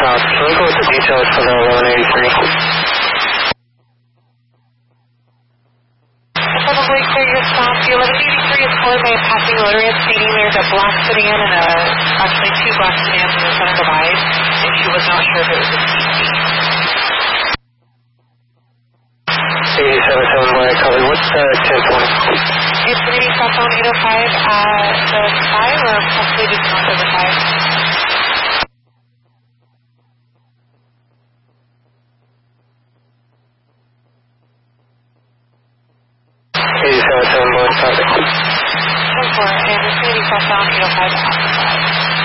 Can you go with the details for the 1183? Probably clear your stop. The 1183 is calling by a passing motorist stating there's a black sedan and actually two black sedans in the center divide, and she was not sure if it was a CC. 87 by color. What's the 1020? It's going to be southbound 805 at the 5 or possibly just north of the 5. 87 by traffic. 10-4, and it's going to be southbound 805 at the 5.